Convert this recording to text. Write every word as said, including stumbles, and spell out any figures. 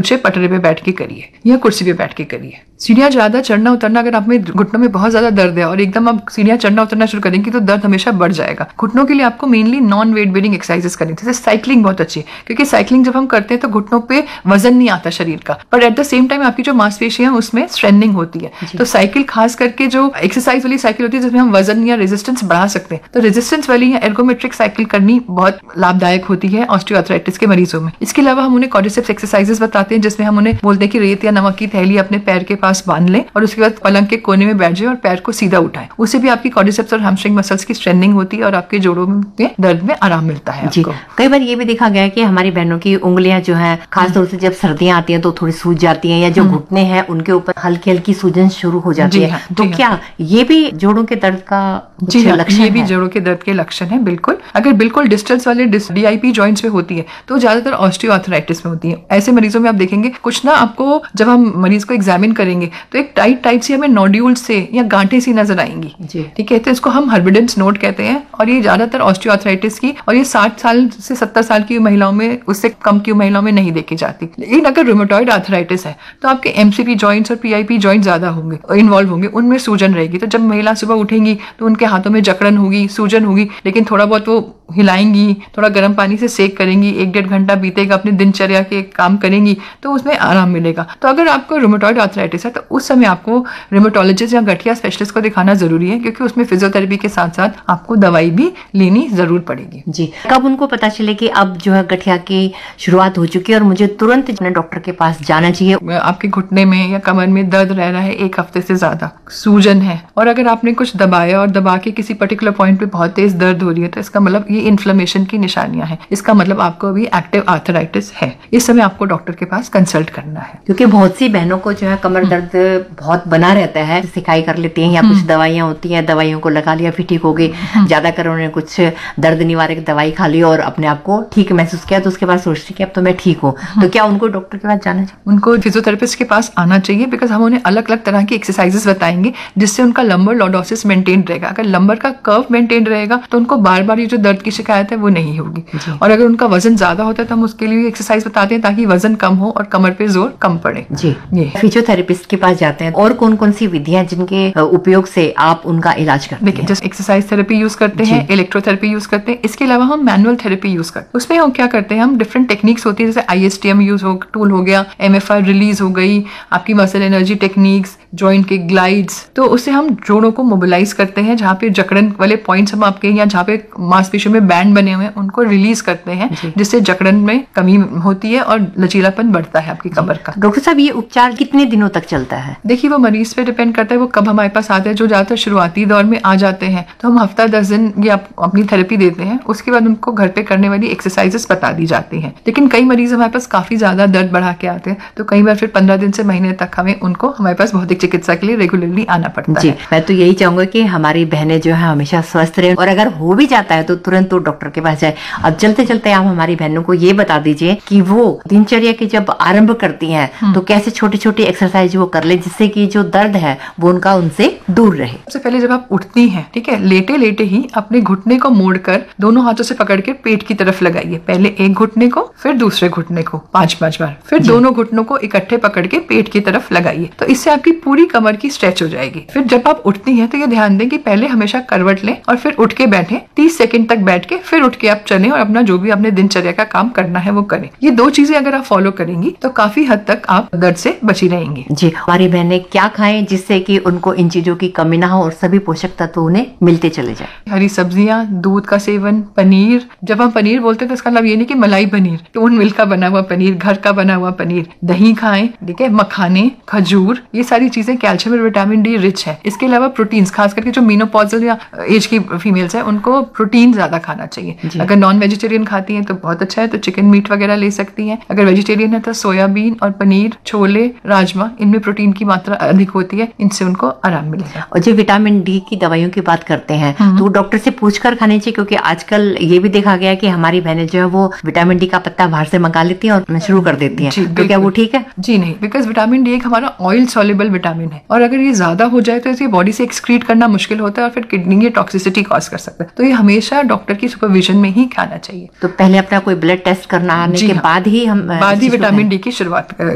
नीचे पटरे पे बैठ के करिए या कुर्सी पे बैठ के करिए। सीढ़ियाँ ज्यादा चढ़ना उतरना, अगर आप में घुटनों में बहुत ज्यादा दर्द है और एकदम आप सीढ़ियाँ चढ़ना उतरना शुरू करेंगे तो दर्द हमेशा बढ़ जाएगा। घुटनों के लिए आपको mainly non weight bearing exercises करनी, जैसे साइकिलिंग बहुत अच्छी है, क्योंकि साइकिलिंग जब हम करते हैं तो घुटनों पे वजन नहीं आता शरीर का, पर एट द सेम टाइम आपकी जो मांसपेशियां उसमें स्ट्रेंथनिंग होती है। तो साइकिल खास करके जो एक्सरसाइज वाली साइकिल होती है जिसमें हम वजन या रेजिस्टेंस बढ़ा सकते हैं, तो रेजिस्टेंस वाली या एर्गोमेट्रिक साइकिल करनी बहुत लाभदायक होती है ऑस्टियोआर्थराइटिस के मरीजों में। इसके अलावा हम उन्हें क्वाड्रिसेप्स एक्सरसाइजेस बताते हैं, जिसमें हम उन्हें बोलते हैं कि रेत या नमक की थैली अपने पैर के पास बांध लें और उसके बाद पलंग के कोने में बैठ जाए और पैर को सीधा उठाएं। उससे भी आपकी क्वाड्रिसेप्स और हैमस्ट्रिंग मसल्स की स्ट्रेंथनिंग होती है और आपके जोड़ों में दर्द में आराम मिलता है आपको। कई बार ये भी देखा गया है कि हमारी बहनों की उंगलियां जो है खासतौर से जब सर्दियां आती हैं तो थोड़ी सूज जाती हैं, या जो घुटने हैं उनके ऊपर हल्की हल्की सूजन शुरू हो जाती है। तो क्या ये भी जोड़ों के दर्द का जी हाँ, ये भी जोड़ों के दर्द के लक्षण है। बिल्कुल, अगर बिल्कुल डिस्टेंस वाले डीआईपी जॉइंट्स में होती है तो ज्यादातर ऑस्टियोआर्थराइटिस में होती है। ऐसे मरीजों में आप देखेंगे कुछ ना, आपको जब हम मरीज को एग्जामिन करेंगे तो एक टाइट टाइट सी हमें नोड्यूल से या गांठें सी नजर आएंगी। ठीक है, तो इसको हम हर्बिडेंस नोड कहते हैं और ये ज्यादातर ऑस्टियोआर्थराइटिस की, और ये साठ साल से सत्तर साल की महिलाओं में, उससे कम की महिलाओं में नहीं देखी जाती। लेकिन अगर रूमेटॉइड आर्थराइटिस है तो आपके एमसीपी जॉइंट्स और पीआईपी जॉइंट ज्यादा होंगे, इन्वॉल्व होंगे, उनमें सूजन रहेगी। तो जब महिला सुबह उठेंगी तो उनके हाथों में जकड़न होगी, सूजन होगी, लेकिन थोड़ा बहुत वो हिलाएंगी, थोड़ा गर्म पानी से सेक करेंगी, एक डेढ़ घंटा बीतेगा, अपनी दिनचर्या के काम करेंगी तो उसमें आराम मिलेगा। तो अगर आपको रूमेटॉइड आर्थराइटिस है तो उस समय आपको रूमेटोलॉजिस्ट या गठिया स्पेशलिस्ट को दिखाना जरूरी है, क्योंकि उसमें फिजियोथेरेपी के साथ साथ आपको दवाई भी लेनी जरूर पड़ेगी। जी, कब उनको पता चले कि अब जो है गठिया की शुरुआत हो चुकी है और मुझे तुरंत डॉक्टर के पास जाना चाहिए? आपके घुटने में या कमर में दर्द रह रहा है एक हफ्ते से ज्यादा, सूजन है, और अगर आपने कुछ दबाया और दबा के किसी पर्टिकुलर पॉइंट पे बहुत तेज दर्द हो रही है तो इसका मतलब ये इन्फ्लेमेशन की निशानियां हैं। इसका मतलब आपको अभी एक्टिव आर्थराइटिस है। इस समय आपको डॉक्टर के पास कंसल्ट करना है, क्योंकि बहुत सी बहनों को जो है कमर दर्द बहुत बना रहता है, सिकाई कर लेती हैं या कुछ दवाइयां होती हैं, दवाइयों को लगा लिया फिर ठीक हो गई, ज्यादा कर उन्होंने कुछ दर्द निवारक दवाई खा ली और अपने आप को ठीक महसूस किया तो उसके बाद सोचती कि अब तो मैं ठीक हूँ। तो क्या उनको डॉक्टर के पास जाना चाहिए? उनको फिजियोथेरेपिस्ट के पास आना चाहिए, बिकॉज हम उन्हें अलग अलग तरह की एक्सरसाइजेस बताएंगे जिससे उनका लंबर लॉर्डोसिस मेंटेन रहेगा। अगर लंबर का कर्व मेंटेन रहेगा तो उनको बार बार ये जो दर्द की शिकायत है वो नहीं होगी। और अगर उनका वजन ज्यादा होता है तो हम उसके लिए एक्सरसाइज बताते हैं ताकि वजन कम हो और कमर पे जोर कम पड़े। जी, फिजियोथेरेपिस्ट के पास जाते हैं और कौन कौन सी विधियां जिनके उपयोग से आप उनका इलाज करते हैं? देखिए, जैसे एक्सरसाइज थेरेपी यूज करते हैं, इलेक्ट्रोथेरेपी यूज करते हैं, इसके अलावा हम मैनुअल थेरेपी यूज करते हैं। उसमें हम क्या करते हैं, हम डिफरेंट टेक्निक्स होती है, जैसे आईएसटीएम यूज हो टूल हो गया, एमएफआई रिलीज हो गई, आपकी मसल एनर्जी टेक्निक्स, जॉइंट के ग्लाइड्स, तो उससे हम जोड़ों को मोबिलाइज करते हैं। जहाँ पे जकड़न वाले पॉइंट्स हम आपके, या जहाँ पे मांसपेशियों में बैंड बने हुए हैं उनको रिलीज करते हैं, जिससे जकड़न में कमी होती है और लचीलापन बढ़ता है आपकी कमर का। डॉक्टर साहब, ये उपचार कितने दिनों तक चलता है? देखिए, वो मरीज पे डिपेंड करता है वो कब हमारे पास आते हैं। जो ज्यादातर शुरुआती दौर में आ जाते हैं तो हम हफ्ता दस दिन ये अपनी थेरेपी देते हैं, उसके बाद उनको घर पे करने वाली एक्सरसाइजेस बता दी जाती हैं। लेकिन कई मरीज हमारे पास काफी ज्यादा दर्द बढ़ा के आते हैं तो कई बार फिर पंद्रह दिन से महीने तक हमें उनको हमारे पास भौतिक चिकित्सा के लिए रेगुलरली आना पड़ता जी, है। मैं तो यही चाहूंगा कि हमारी बहनें जो है हमेशा स्वस्थ रहे, और अगर हो भी जाता है तो तुरंत तो डॉक्टर के पास जाए। अब चलते चलते आप हमारी बहनों को ये बता दीजिए कि वो दिनचर्या के जब आरंभ करती हैं तो कैसे छोटी छोटी एक्सरसाइज वो कर ले जिससे कि जो दर्द है वो उनका उनसे दूर रहे। सबसे पहले जब आप उठती हैं, ठीक है, लेटे लेटे ही अपने घुटने को मोड़कर दोनों हाथों से पकड़ के पेट की तरफ लगाइए। पहले एक घुटने को, फिर दूसरे घुटने को पांच पांच बार, फिर दोनों घुटनों को इकट्ठे पकड़ के पेट की तरफ लगाइए। तो इससे आपकी पूरी कमर की स्ट्रेच हो जाएगी। फिर जब आप उठती हैं तो ये ध्यान दें कि पहले हमेशा करवट लें और फिर उठ के बैठे, तीस सेकंड तक बैठ के फिर उठ के आप चलें और अपना जो भी आपने दिनचर्या का काम करना है वो करें। ये दो चीजें अगर आप फॉलो करेंगी तो काफी हद तक आप दर्द से बची रहेंगी। जी, हमारी बहनें क्या खाएं जिससे कि उनको इन चीजों की कमी ना हो और सभी पोषक तत्व उन्हें मिलते चले जाए? हरी सब्जियां, दूध का सेवन, पनीर। जब हम पनीर बोलते हैं तो इसका मतलब ये नहीं कि मलाई पनीर, टोन मिल्क का बना हुआ पनीर, घर का बना हुआ पनीर, दही खाएं, ठीक है, मखाने, खजूर, ये सारी चीजें कैल्शियम और विटामिन डी रिच है। इसके अलावा प्रोटीन्स, खास करके जो मेनोपॉजल या एज की फीमेल्स है उनको प्रोटीन ज्यादा खाना चाहिए। अगर नॉन वेजिटेरियन खाती हैं तो बहुत अच्छा है, तो चिकन मीट वगैरह ले सकती हैं। अगर वेजिटेरियन है तो सोयाबीन और पनीर, छोले, राजमा, इनमें प्रोटीन की मात्रा अधिक होती है, इनसे उनको आराम मिलेगा। और जो विटामिन डी की दवाइयों की बात करते हैं तो डॉक्टर से पूछकर खानी चाहिए, क्योंकि आजकल ये भी देखा गया कि हमारी बहनें जो है वो विटामिन डी का पत्ता बाहर से मंगा लेती हैं और शुरू कर देती हैं। तो क्या वो ठीक है? जी नहीं, बिकॉज विटामिन डी एक हमारा ऑयल सॉल्युबल विटामिन है और अगर ये ज्यादा हो जाए तो इसे बॉडी से एक्सक्रीट करना मुश्किल होता है और फिर किडनी की टॉक्सिसिटी कॉज कर सकता है। तो ये हमेशा डॉक्टर की सुपरविजन में ही खाना चाहिए। तो पहले अपना कोई ब्लड टेस्ट करना आने के बाद ही हम बाद ही विटामिन डी की शुरुआत